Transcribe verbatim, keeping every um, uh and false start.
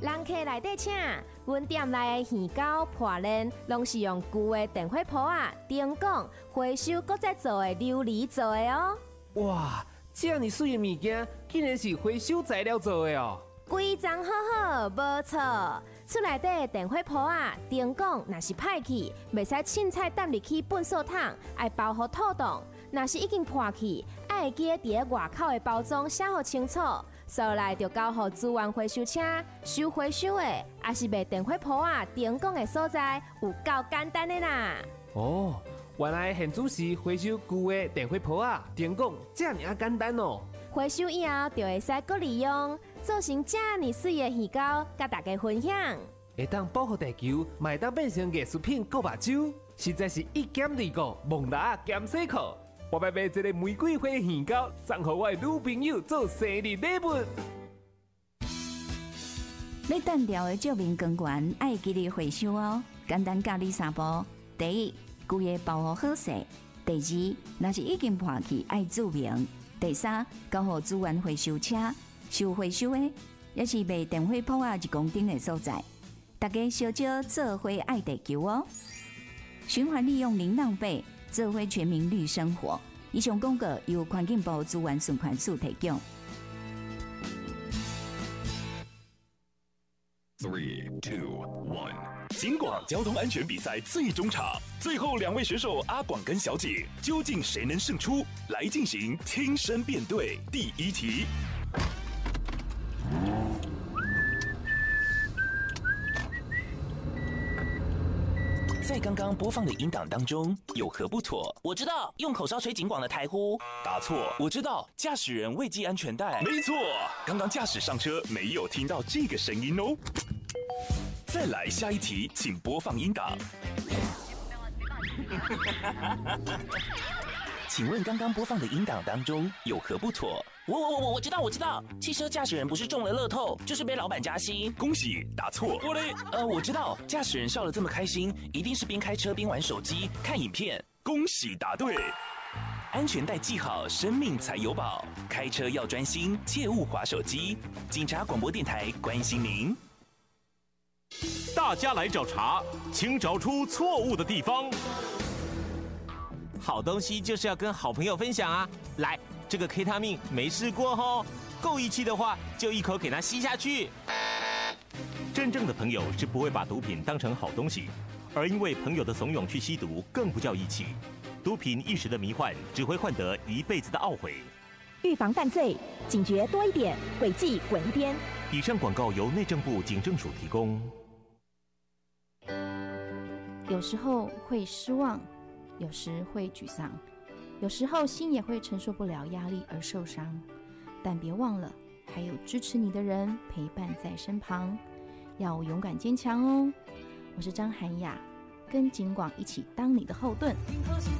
人客内底请，阮店内的鱼糕、破链，拢是用旧的电火煲啊、灯管、回收搁再做的琉璃做的哦。 哇，这么水的物件，竟然是回收材料做的哦！ 规章好好，无错。厝内底的电火煲啊、灯管，若是歹去，袂使凊彩抌入去粪扫桶，爱包好透冻。若是已经破去，爱记伫咧外口的包装写好清楚。收来就交予资源回收车收回收的，也是卖电火煲啊、灯管的所在，有够简单的啦。 哦，原来现主是回收旧的电火煲啊、灯管，这么简单哦。 回收以后就会使搁利用，做成这么水的鱼糕，甲大家分享。 会当保护地球，嘛会当变成艺术品搁目睭，实在是一兼二顾，蒙达兼洗裤。我要买一个玫瑰花鱼糕，送给我的女朋友做生日礼物。 要单调的照明光源，爱记得回收哦。简单教你三步：第一，规个包好好势；第二，若是已经破去，爱注明；第三，交予资源回收车收回收的，也是卖电火煲啊一公斤的所在。大家小少做伙爱地球哦！循环利用零浪费。做回全民绿生活。以上广告由环境部资源循环署提供。 Three, two, one。警广交通安全比赛最终场，最后两位选手阿广跟小姐，究竟谁能胜出？来进行听声辨对。第一题。在刚刚播放的音档当中，有何不妥？ 我知道，用口哨吹警广的台呼。 答错。 我知道，驾驶人未系安全带。 没错，刚刚驾驶上车没有听到这个声音哦。再来下一题，请播放音档。 请问刚刚播放的音档当中有何不妥？我我我我知道我知道，汽车驾驶人不是中了乐透，就是被老板加薪。 恭喜，答错。 我嘞，呃，我知道，驾驶人笑得这么开心，一定是边开车边玩手机看影片。 恭喜答对。 安全带系好，生命才有保。开车要专心，切勿滑手机。警察广播电台关心您。 大家来找茬，请找出错误的地方。 好东西就是要跟好朋友分享啊！来，这个 K 他命没试过吼，够义气的话就一口给它吸下去。 真正的朋友是不会把毒品当成好东西，而因为朋友的怂恿去吸毒，更不叫义气。毒品一时的迷幻，只会换得一辈子的懊悔。 预防犯罪，警觉多一点，轨迹滚一边。 以上广告由内政部警政署提供。 有时候会失望，有时会沮丧，有时候心也会承受不了压力而受伤，但别忘了还有支持你的人陪伴在身旁，要勇敢坚强哦。我是张涵雅，跟警广一起当你的后盾。